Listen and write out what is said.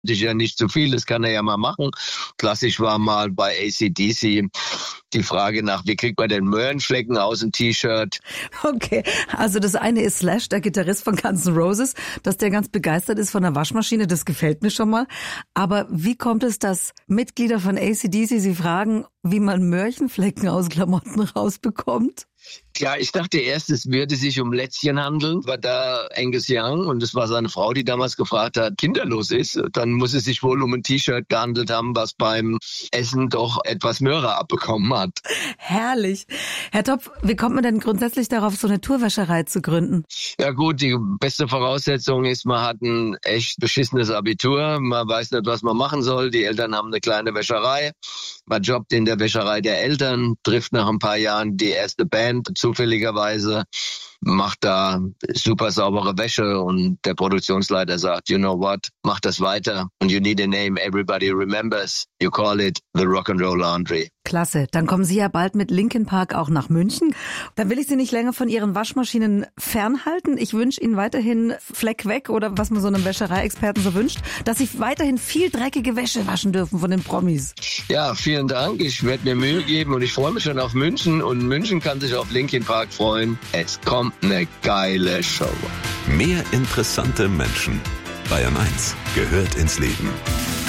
Das ist ja nicht zu viel, das kann er ja mal machen. Klassisch war mal bei AC/DC die Frage nach, wie kriegt man den Möhrenflecken aus dem T-Shirt? Okay, also das eine ist Slash, der Gitarrist von Guns N' Roses, dass der ganz begeistert ist von der Waschmaschine, das gefällt mir schon mal. Aber wie kommt es, dass Mitglieder von AC/DC Sie fragen, wie man Möhrchenflecken aus Klamotten rausbekommt? Ja, ich dachte erst, es würde sich um Lätzchen handeln, war da Angus Young und es war seine Frau, die damals gefragt hat, kinderlos ist. Dann muss es sich wohl um ein T-Shirt gehandelt haben, was beim Essen doch etwas Möhre abbekommen hat. Herrlich. Herr Topf, wie kommt man denn grundsätzlich darauf, so eine Tourwäscherei zu gründen? Ja gut, die beste Voraussetzung ist, man hat ein echt beschissenes Abitur, man weiß nicht, was man machen soll, die Eltern haben eine kleine Wäscherei, man jobbt in der Wäscherei der Eltern, trifft nach ein paar Jahren die erste Band, zufälligerweise, macht da super saubere Wäsche und der Produktionsleiter sagt, you know what, mach das weiter und you need a name everybody remembers, you call it the Rock'n'Roll Laundry. Klasse, dann kommen Sie ja bald mit Linkin Park auch nach München. Dann will ich Sie nicht länger von Ihren Waschmaschinen fernhalten. Ich wünsche Ihnen weiterhin Fleck weg oder was man so einem Wäschereiexperten so wünscht, dass Sie weiterhin viel dreckige Wäsche waschen dürfen von den Promis. Ja, vielen Dank. Ich werde mir Mühe geben und ich freue mich schon auf München und München kann sich auf Linkin Park freuen. Es kommt eine geile Show. Mehr interessante Menschen. Bayern 1 gehört ins Leben.